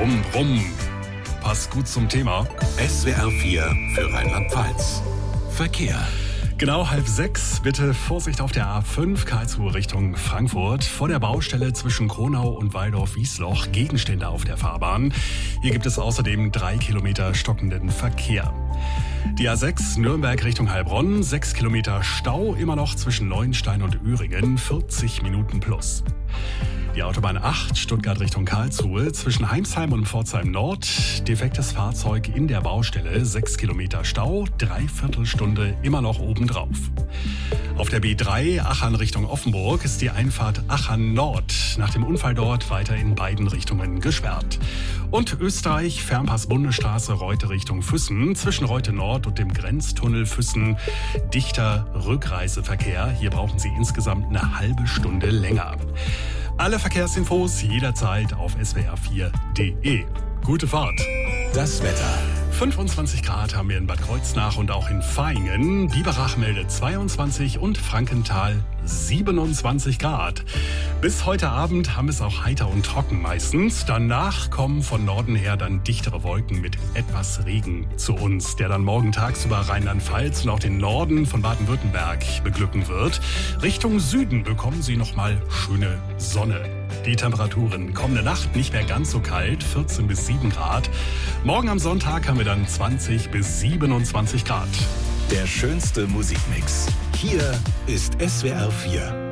Brumm, brumm. Passt gut zum Thema. SWR 4 für Rheinland-Pfalz. Verkehr. Genau 5:30. Bitte Vorsicht auf der A5 Karlsruhe Richtung Frankfurt. Vor der Baustelle zwischen Kronau und Waldorf-Wiesloch Gegenstände auf der Fahrbahn. Hier gibt es außerdem 3 Kilometer stockenden Verkehr. Die A6 Nürnberg Richtung Heilbronn. 6 Kilometer Stau immer noch zwischen Neuenstein und Öhringen. 40 Minuten plus. Die Autobahn 8 Stuttgart Richtung Karlsruhe zwischen Heimsheim und Pforzheim Nord. Defektes Fahrzeug in der Baustelle, 6 Kilometer Stau, 3/4 Stunde immer noch obendrauf. Auf der B3 Achern Richtung Offenburg ist die Einfahrt Achern Nord nach dem Unfall dort weiter in beiden Richtungen gesperrt. Und Österreich Fernpass Bundesstraße Reute Richtung Füssen zwischen Reute Nord und dem Grenztunnel Füssen dichter Rückreiseverkehr. Hier brauchen Sie insgesamt eine halbe Stunde länger. Alle Verkehrsinfos jederzeit auf swr4.de. Gute Fahrt. Das Wetter. 25 Grad haben wir in Bad Kreuznach und auch in Vaihingen. Biberach meldet 22 und Frankenthal 27 Grad. Bis heute Abend haben wir es auch heiter und trocken meistens. Danach kommen von Norden her dann dichtere Wolken mit etwas Regen zu uns, der dann morgen tagsüber Rheinland-Pfalz und auch den Norden von Baden-Württemberg beglücken wird. Richtung Süden bekommen Sie nochmal schöne Sonne. Die Temperaturen kommende Nacht nicht mehr ganz so kalt, 14 bis 7 Grad. Morgen am Sonntag haben wir dann 20 bis 27 Grad. Der schönste Musikmix. Hier ist SWR 4.